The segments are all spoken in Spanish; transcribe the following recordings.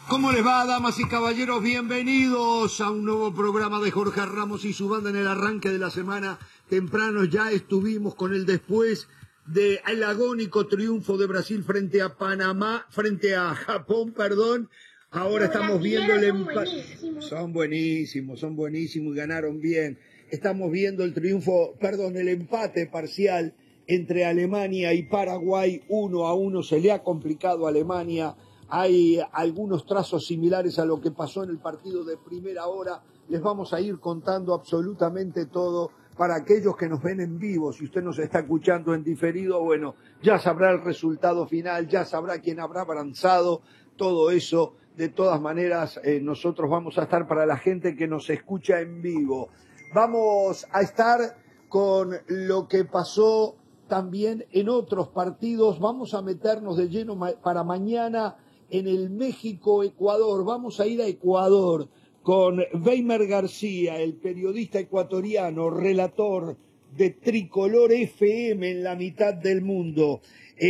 ¿Cómo les va, damas y caballeros? Bienvenidos a un nuevo programa de Jorge Ramos y su banda en el arranque de la semana. Temprano ya estuvimos con el después del agónico triunfo de Brasil frente a Japón, perdón. Ahora estamos viendo el empate. Son buenísimos y ganaron bien. Estamos viendo el el empate parcial entre Alemania y Paraguay, 1-1. Se le ha complicado a Alemania. Hay algunos trazos similares a lo que pasó en el partido de primera hora. Les vamos a ir contando absolutamente todo para aquellos que nos ven en vivo. Si usted nos está escuchando en diferido, bueno, ya sabrá el resultado final, ya sabrá quién habrá avanzado, todo eso. De todas maneras, nosotros vamos a estar para la gente que nos escucha en vivo. Vamos a estar con lo que pasó también en otros partidos. Vamos a meternos de lleno para mañana en el México-Ecuador. Vamos a ir a Ecuador con Weimer García, el periodista ecuatoriano, relator de Tricolor FM en la mitad del mundo.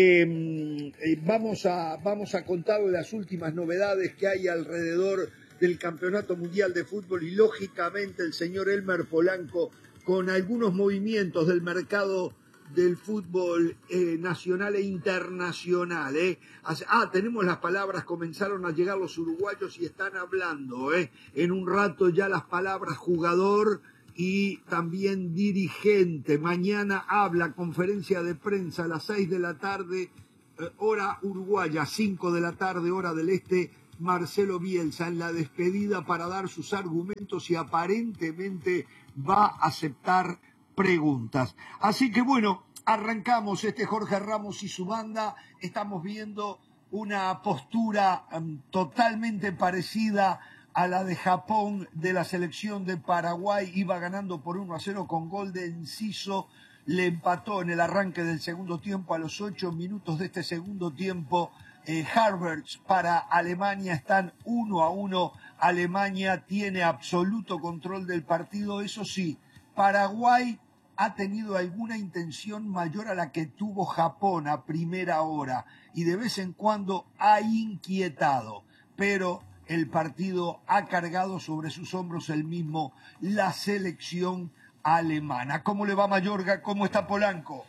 Vamos a contar las últimas novedades que hay alrededor del Campeonato Mundial de Fútbol y, lógicamente, el señor Elmer Polanco con algunos movimientos del mercado del fútbol nacional e internacional. Tenemos las palabras, comenzaron a llegar los uruguayos y están hablando. En un rato ya las palabras jugador y también dirigente. Mañana habla, conferencia de prensa a las 6 de la tarde, hora uruguaya, 5 de la tarde, hora del este, Marcelo Bielsa en la despedida para dar sus argumentos y aparentemente va a aceptar preguntas. Así que bueno, arrancamos Jorge Ramos y su banda. Estamos viendo una postura totalmente parecida a la de Japón, de la selección de Paraguay. Iba ganando por 1-0 con gol de Enciso. Le empató en el arranque del segundo tiempo. A los 8 minutos de este segundo tiempo, Harvards para Alemania están 1-1. Alemania tiene absoluto control del partido. Eso sí, Paraguay ha tenido alguna intención mayor a la que tuvo Japón a primera hora y de vez en cuando ha inquietado, pero el partido ha cargado sobre sus hombros la selección alemana. ¿Cómo le va Mayorga? ¿Cómo está Polanco?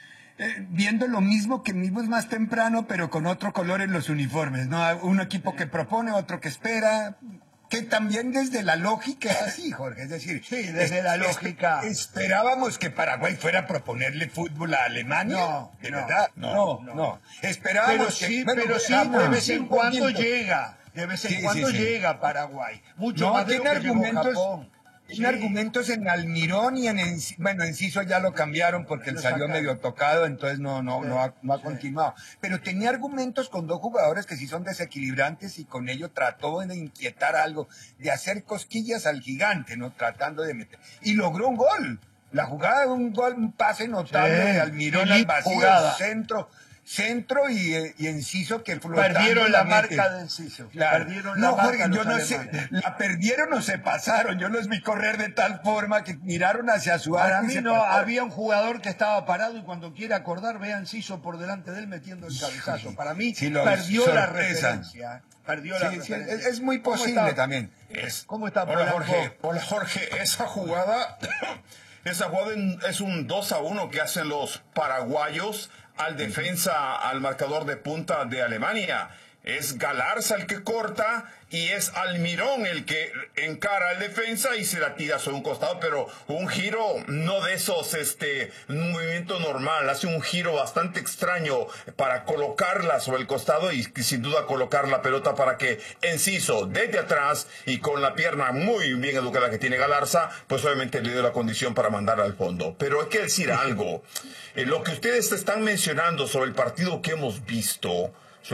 Viendo lo mismo que vimos más temprano, pero con otro color en los uniformes, ¿no? Un equipo que propone, otro que espera, que también desde la lógica es así, Jorge. Es decir, sí, desde la lógica. ¿Esperábamos que Paraguay fuera a proponerle fútbol a Alemania? No, ¿de verdad? No. Esperábamos pero sí, de vez en cuando llega. De vez en cuando llega Paraguay. Mucho más de lo que llegó Japón. Tiene argumentos en Almirón y Enciso ya lo cambiaron porque él salió medio tocado, entonces no ha continuado. Pero tenía argumentos con dos jugadores que sí son desequilibrantes y con ello trató de inquietar algo, de hacer cosquillas al gigante, ¿no? Tratando de meter. Y logró un gol. La jugada de un gol, un pase notable de Almirón al vacío, centro y Enciso que flotando. Perdieron la marca de Enciso. Claro. Jorge, yo no sé, la perdieron o se pasaron. Yo los vi correr de tal forma que miraron hacia su arco. Para mí no, había un jugador que estaba parado y cuando quiere acordar ve a Enciso por delante de él metiendo el cabezazo. Para mí perdió la referencia. Es muy posible también. ¿Cómo está Hola Jorge, esa jugada es un 2-1 que hacen los paraguayos al defensa, al marcador de punta de Alemania. Es Galarza el que corta y es Almirón el que encara al defensa y se la tira sobre un costado, pero un giro no de esos, un movimiento normal, hace un giro bastante extraño para colocarla sobre el costado y sin duda colocar la pelota para que Enciso desde atrás y con la pierna muy bien educada que tiene Galarza, pues obviamente le dio la condición para mandarla al fondo. Pero hay que decir algo, lo que ustedes están mencionando sobre el partido que hemos visto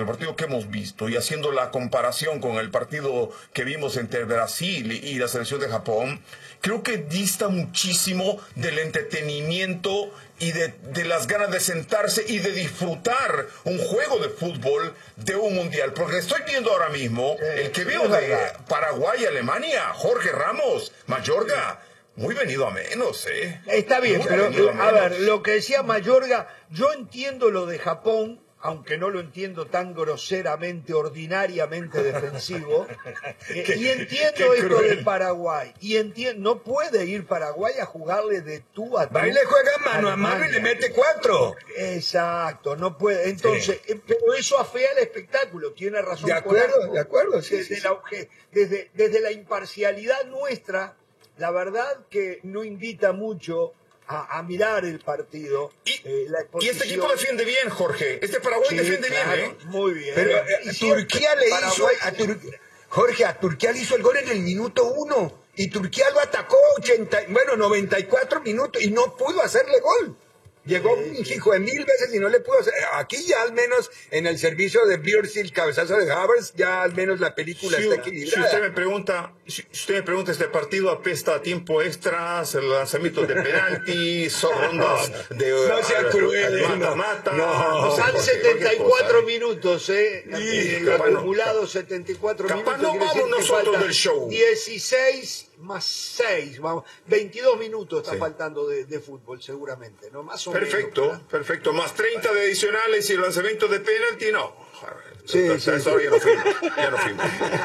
y haciendo la comparación con el partido que vimos entre Brasil y la selección de Japón, creo que dista muchísimo del entretenimiento y de las ganas de sentarse y de disfrutar un juego de fútbol de un mundial. Porque estoy viendo ahora mismo el que veo de Paraguay y Alemania, Jorge Ramos, Mayorga, muy venido a menos, Está bien, pero a ver, lo que decía Mayorga, yo entiendo lo de Japón, aunque no lo entiendo tan groseramente, ordinariamente defensivo. Y entiendo esto de Paraguay. Y entiendo, no puede ir Paraguay a jugarle de tú a tú. Va y le juega mano a mano y le mete 4. Exacto, no puede. Entonces, pero eso afea el espectáculo. Tiene razón. De acuerdo. Sí, desde la imparcialidad nuestra, la verdad que no invita mucho a mirar el partido. Y este equipo defiende bien, Jorge. Este Paraguay defiende bien, ¿eh? Muy bien. Pero Turquía le hizo Jorge, a Turquía le hizo el gol en el minuto 1 y Turquía lo atacó 94 minutos y no pudo hacerle gol. Llegó un hijo de 1000 veces y no le pudo hacer. Aquí ya al menos en el servicio de Björsi, el cabezazo de Havertz, ya al menos la película está equilibrada. Si usted me pregunta, este partido apesta a tiempo extras, lanzamientos de penalti, son rondas de no sea cruel, mata-mata. No, son 74 minutos, acumulado 74 capaz minutos. No vamos nosotros del show. 16 más 6, vamos, 22 minutos está faltando de fútbol seguramente, ¿no? Más o menos. Perfecto, más 30 de adicionales y el lanzamiento de penalti, no. Sí. Eso ya no fuimos.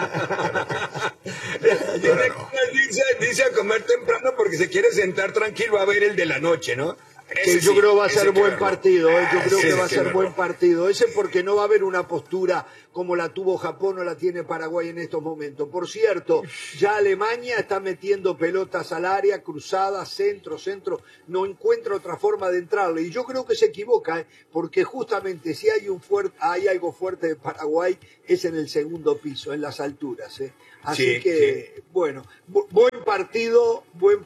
Dice a comer temprano porque se quiere sentar tranquilo a ver el de la noche, ¿no? Yo creo que va a ser buen partido, yo creo que va a ser buen partido. Ese porque no va a haber una postura como la tuvo Japón o la tiene Paraguay en estos momentos. Por cierto, ya Alemania está metiendo pelotas al área, cruzadas, centro, no encuentra otra forma de entrarle. Y yo creo que se equivoca, porque justamente si hay algo fuerte de Paraguay es en el segundo piso, en las alturas. Así que, bueno, buen partido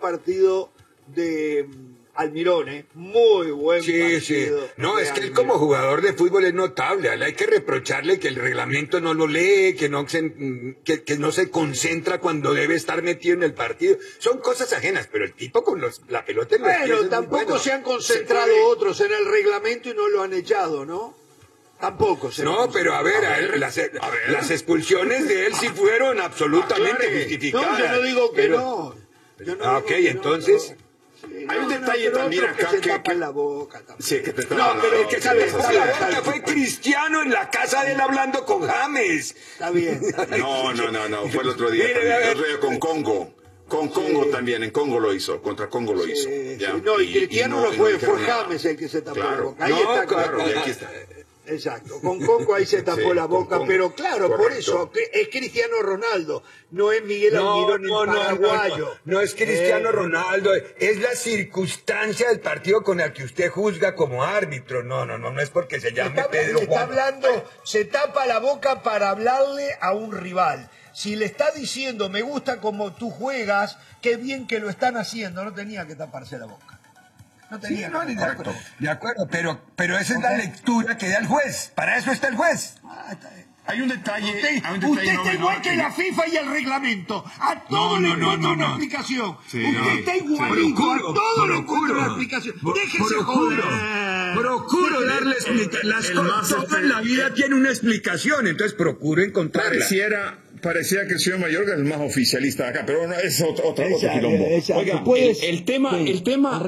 de Almirón, muy buen partido. No, es que él como jugador de fútbol es notable. Hay que reprocharle que el reglamento no lo lee, que no se concentra cuando debe estar metido en el partido. Son cosas ajenas, pero el tipo con la pelota en los pies Bueno, tampoco se han concentrado otros en el reglamento y no lo han echado, ¿no? Tampoco se pero a ver, las expulsiones de él sí fueron absolutamente justificadas. No, yo no digo que no. Entonces... Hay un detalle también acá que se tapan la boca también. Sí, que te pero es que sabes, fue Cristiano en la casa de él hablando con James. Está bien. No, fue el otro día. El otro día con Congo. Con Congo también, en Congo lo hizo, contra Congo lo hizo. No, y Cristiano no fue James el que se tapó la boca. Ahí está, claro, y aquí está. Exacto, con Congo ahí se tapó la boca, pero claro, por eso es Cristiano Ronaldo, no es Miguel Almirón el paraguayo. No es Cristiano Ronaldo, es la circunstancia del partido con el que usted juzga como árbitro. No es porque se llame Pedro Juan. Está hablando, se tapa la boca para hablarle a un rival. Si le está diciendo, me gusta como tú juegas, qué bien que lo están haciendo, no tenía que taparse la boca. No tenía de acuerdo, pero esa es la lectura que da el juez. Para eso está el juez. Hay un detalle. Usted está igual que la FIFA y el reglamento. A todo le encuentra una explicación. Usted está igualito. A todo le encuentra una explicación. Déjese joder. Procuro darle explicación. Las cosas toda en la vida tiene una explicación, entonces procuro encontrarla. Parecía que el señor Mayorga es el más oficialista de acá, pero no, es otro quilombo. Oiga, el tema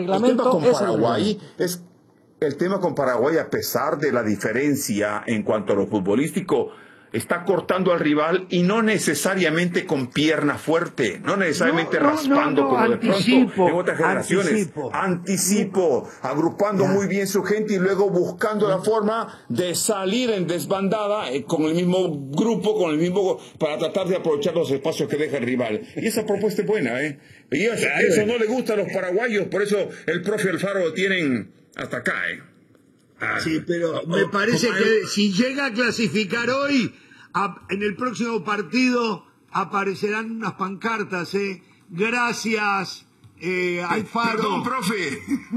con Paraguay, a pesar de la diferencia en cuanto a lo futbolístico, está cortando al rival y no necesariamente con pierna fuerte, no necesariamente raspando como de pronto en otras generaciones. Anticipo, agrupando muy bien su gente y luego buscando la forma de salir en desbandada con el mismo grupo, para tratar de aprovechar los espacios que deja el rival. Y esa propuesta es buena, ¿eh? Y eso no le gusta a los paraguayos, por eso el profe Alfaro lo tienen hasta acá, ¿eh? Sí, pero me parece que si llega a clasificar hoy, en el próximo partido aparecerán unas pancartas, Gracias, Alfaro. Perdón, profe.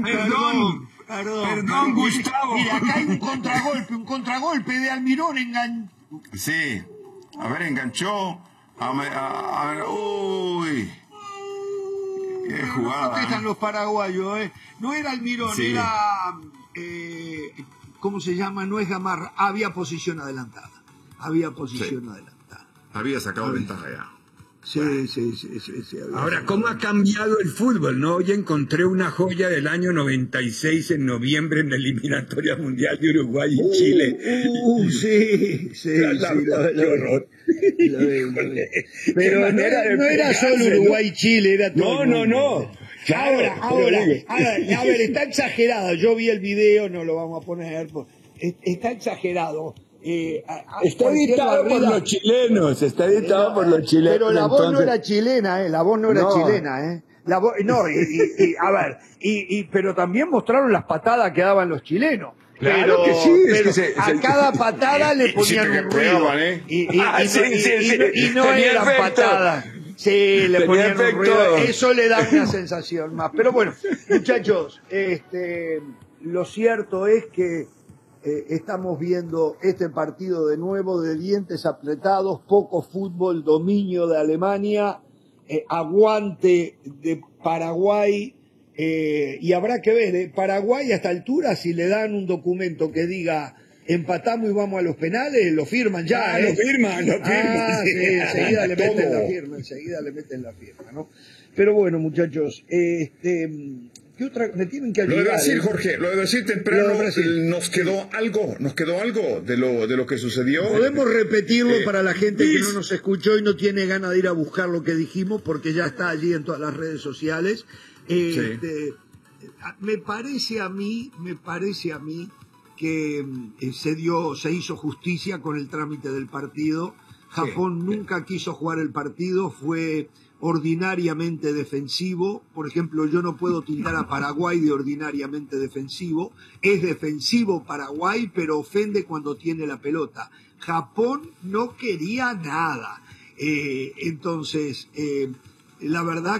Perdón, Gustavo. Mira, acá hay un contragolpe de Almirón Sí, enganchó. A ver, uy. Qué jugada. No protestan los paraguayos, No era Almirón, era... ¿cómo se llama? No es Gamarra. Había posición adelantada. Había sacado ventaja ya. Sí. Ahora, ¿cómo ha cambiado el fútbol, no? Hoy encontré una joya del año 96 en noviembre en la eliminatoria mundial de Uruguay y Chile. Sí. Qué horror. Pero no era solo Uruguay-Chile, era todo. No. Claro, Ahora, a ver, está exagerado. Yo vi el video, no lo vamos a poner. Está exagerado. Está editado por los chilenos, Pero la voz no era chilena, la voz no era chilena, La voz, a ver, pero también mostraron las patadas que daban los chilenos. Claro que sí, pero a cada patada le ponían un ruido. Y no eran patadas. Sí, le ponían un ruido. Eso le da una sensación más. Pero bueno, muchachos, lo cierto es que estamos viendo este partido de nuevo de dientes apretados, poco fútbol, dominio de Alemania, aguante de Paraguay, y habrá que ver, Paraguay a esta altura, si le dan un documento que diga empatamos y vamos a los penales, lo firman ya. Lo firman. Sí, enseguida le meten la firma, ¿no? Pero bueno, muchachos, ¿qué otra? Me tienen que ayudar. Lo de Brasil, Jorge, lo de Brasil temprano, nos quedó algo de lo que sucedió. Podemos repetirlo para la gente que no nos escuchó y no tiene ganas de ir a buscar lo que dijimos, porque ya está allí en todas las redes sociales. Me parece a mí que se hizo justicia con el trámite del partido. Japón nunca quiso jugar el partido, fue ordinariamente defensivo. Por ejemplo, yo no puedo tildar a Paraguay de ordinariamente defensivo. Es defensivo Paraguay, pero ofende cuando tiene la pelota. Japón no quería nada. Entonces, la verdad